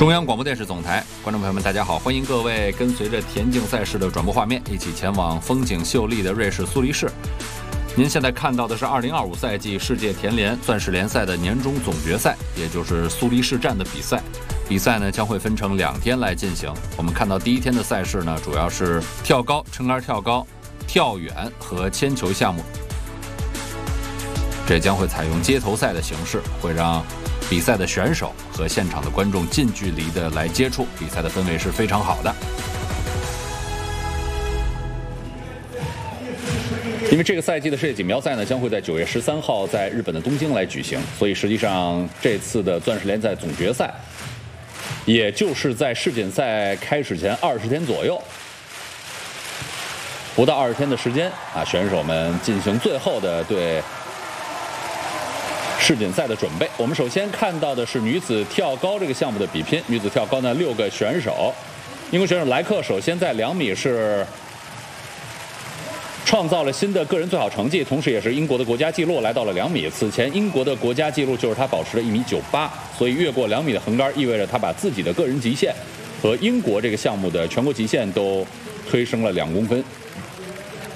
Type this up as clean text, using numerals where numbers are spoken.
中央广播电视总台观众朋友们，大家好，欢迎各位跟随着田径赛事的转播画面，一起前往风景秀丽的瑞士苏黎世。您现在看到的是2025赛季世界田联钻石联赛的年终总决赛，也就是苏黎世站的比赛。比赛呢将会分成2天来进行。我们看到第一天的赛事呢，主要是跳高、撑杆跳高、跳远和铅球项目。这将会采用街头赛的形式，会让比赛的选手和现场的观众近距离的来接触，比赛的氛围是非常好的。因为这个赛季的世界锦标赛呢，将会在9月13号在日本的东京来举行，所以实际上这次的钻石联赛总决赛，也就是在世锦赛开始前20天左右，不到20天的时间啊，选手们进行最后的对世锦赛的准备。我们首先看到的是女子跳高这个项目的比拼。女子跳高呢，6个选手，英国选手莱克首先在2米是创造了新的个人最好成绩，同时也是英国的国家纪录，来到了2米。此前英国的国家纪录就是他保持了1米98，所以越过2米的横杆，意味着他把自己的个人极限和英国这个项目的全国极限都推升了2公分。